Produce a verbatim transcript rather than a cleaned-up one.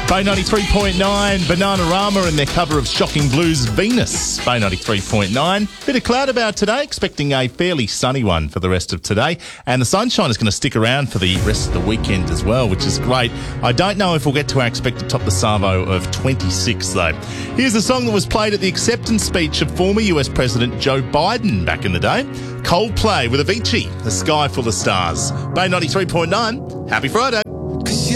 Bay ninety-three point nine, Bananarama and their cover of Shocking Blues' Venus. Bay ninety-three point nine. Bit of cloud about today, expecting a fairly sunny one for the rest of today. And the sunshine is going to stick around for the rest of the weekend as well, which is great. I don't know if we'll get to our expected top the Savo of twenty-six, though. Here's a song that was played at the acceptance speech of former U S President Joe Biden back in the day. Coldplay with Avicii, The Sky Full of Stars. Bay ninety-three point nine. Happy Friday.